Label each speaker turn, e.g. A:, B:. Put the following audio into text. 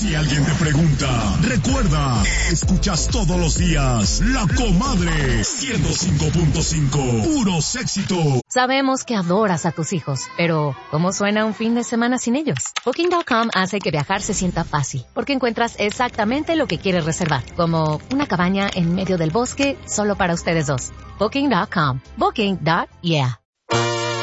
A: Si alguien te pregunta, recuerda, escuchas todos los días La Comadre 105.5, puros éxitos.
B: Sabemos que adoras a tus hijos, pero ¿cómo suena un fin de semana sin ellos? Booking.com hace que viajar se sienta fácil, porque encuentras exactamente lo que quieres reservar, como una cabaña en medio del bosque solo para ustedes dos. Booking.com. Booking.yeah.